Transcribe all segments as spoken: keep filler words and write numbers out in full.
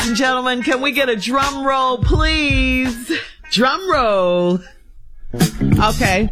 and gentlemen, can we get a drum roll, please? Drum roll. Okay.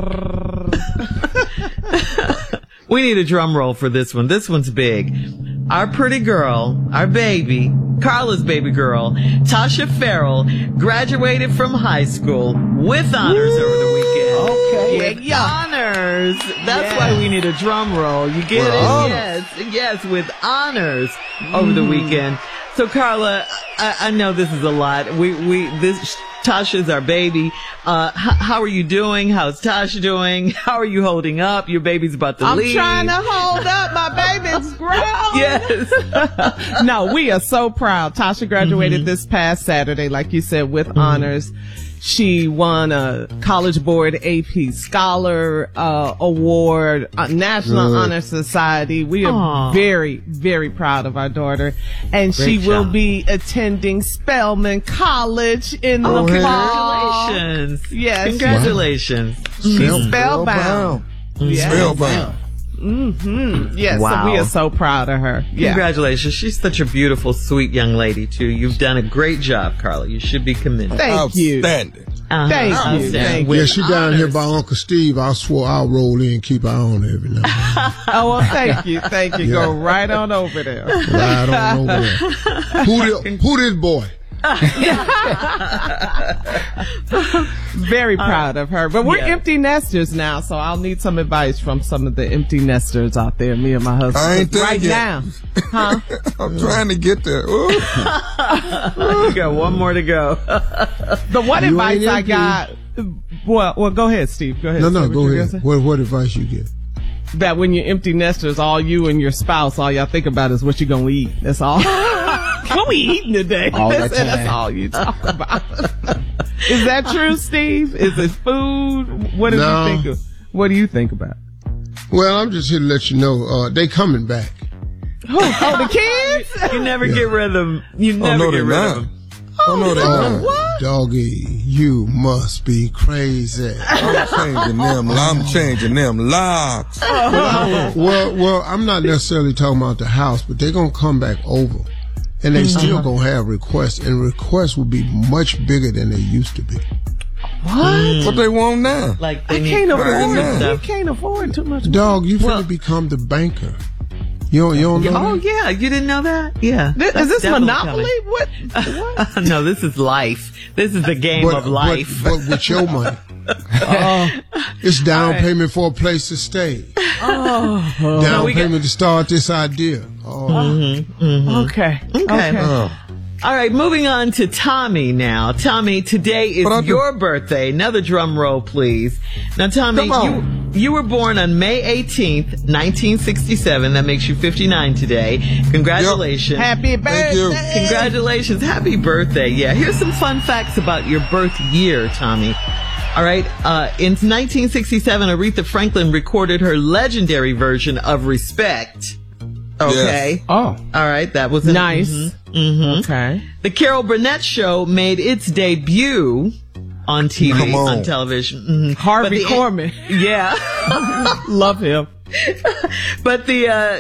We need a drum roll for this one. This one's big. Our pretty girl, our baby, Carla's baby girl, Tasha Farrell, graduated from high school with honors Woo! Over the weekend. Okay. With yeah. honors. That's yeah. why we need a drum roll. You get well, it? Yes. Yes, with honors mm. over the weekend. So, Carla, I, I know this is a lot. We, we, this, Tasha's our baby. Uh, h- how are you doing? How's Tasha doing? How are you holding up? Your baby's about to I'm leave. I'm trying to hold up. My baby's grown. Yes. No, we are so proud. Tasha graduated mm-hmm. this past Saturday, like you said, with mm-hmm. honors. She won a College Board A P Scholar uh, Award, uh, National Good. Honor Society. We are Aww. very, very proud of our daughter. And Great she job. will be attending Spelman College in oh, the fall. Congratulations. Yes. Congratulations. Wow. She's spellbound. Yes. Spellbound. Mm-hmm. Yes, wow. so we are so proud of her. Yeah. Congratulations. She's such a beautiful, sweet young lady, too. You've done a great job, Carla. You should be commended. Thank you. Outstanding. Uh-huh. Thank Outstanding. you. Thank yeah, you. she down here by Uncle Steve. I swore I'll roll in and keep her on every now and then. Oh, well, thank you. Thank you. Yeah. Go right on over there. Right on over there. Who, the, who this boy? Very proud of her. But we're yeah. empty nesters now, so I'll need some advice from some of the empty nesters out there, me and my husband. I ain't there right yet. now. Huh? I'm trying to get there. You got one more to go. The one You advice ain't I empty. got, well, well, go ahead, Steve. Go ahead. No, no, Say what go you ahead. gonna say. What, what advice you get? That when you're empty nesters, all you and your spouse, all y'all think about is what you're gonna eat. That's all. What we eating today? All that's, the time. that's all you talk about. Is that true, Steve? Is it food? What do No. you think of? What do you think about? Well, I'm just here to let you know, uh, they coming back. Oh, oh the kids? You never Yeah. get rid of them. You Oh, never no, get they're rid not. of them. Oh, no, they're Oh, not. What? doggy, you must be crazy. I'm changing them. I'm changing them locks. well, well, I'm not necessarily talking about the house, but they're going to come back over. And they Mm-hmm. still going to have requests, and requests will be much bigger than they used to be. What? What they want now? Like they I need can't cars afford and it. You stuff. can't afford too much. Dog, you Well- finna become the banker. You don't, you don't know Oh that? yeah, you didn't know that? Yeah. This, That's is this definitely Monopoly? What? what? coming. No, this is life. This is the game But, of life. but, but with your money. Oh, It's down right. payment for a place to stay. oh. Down No, we payment to start this idea. Oh. Okay. Okay. Oh. All right, moving on to Tommy now. Tommy, today is But I do- your birthday. Another drum roll, please. Now, Tommy, Come you on. you were born on May eighteenth, nineteen sixty-seven. That makes you fifty-nine today. Congratulations. Happy birthday. you. Congratulations. Happy birthday. Yeah, here's some fun facts about your birth year, Tommy. All right. Uh, in nineteen sixty-seven, Aretha Franklin recorded her legendary version of Respect. Okay. Oh, All right. That was an- nice. mhm, mhm. Okay. The Carol Burnett Show made its debut on T V, Come on. on television. Mhm. Harvey But the- Korman. Yeah. Love him. But the, uh,